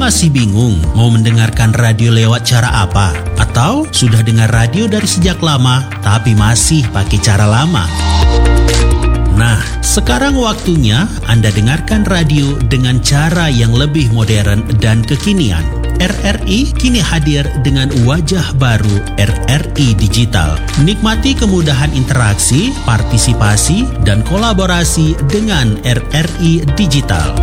masih bingung mau mendengarkan radio lewat cara apa? Atau sudah dengar radio dari sejak lama tapi masih pakai cara lama? Nah, sekarang waktunya Anda dengarkan radio dengan cara yang lebih modern dan kekinian. RRI kini hadir dengan wajah baru RRI Digital. Nikmati kemudahan interaksi, partisipasi, dan kolaborasi dengan RRI Digital.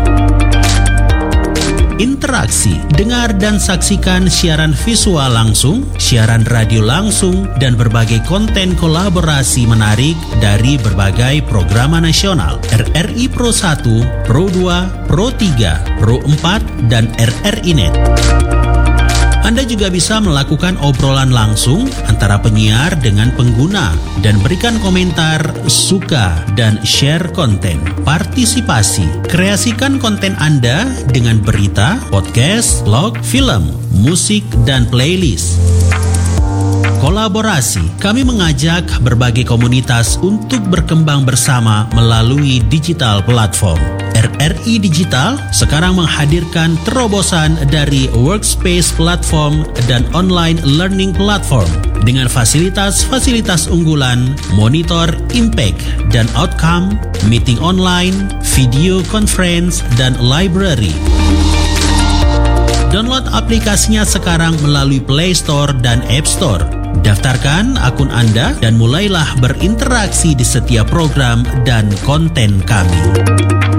Interaksi, dengar dan saksikan siaran visual langsung, siaran radio langsung, dan berbagai konten kolaborasi menarik dari berbagai program nasional. RRI Pro 1, Pro 2, Pro 3, Pro 4, dan RRI Net. Anda juga bisa melakukan obrolan langsung antara penyiar dengan pengguna dan berikan komentar, suka, dan share konten. Partisipasi, kreasikan konten Anda dengan berita, podcast, blog, film, musik, dan playlist. Kolaborasi, kami mengajak berbagai komunitas untuk berkembang bersama melalui digital platform. RRI Digital sekarang menghadirkan terobosan dari workspace platform dan online learning platform dengan fasilitas-fasilitas unggulan, monitor impact dan outcome, meeting online, video conference, dan library. Download aplikasinya sekarang melalui Play Store dan App Store. Daftarkan akun Anda dan mulailah berinteraksi di setiap program dan konten kami.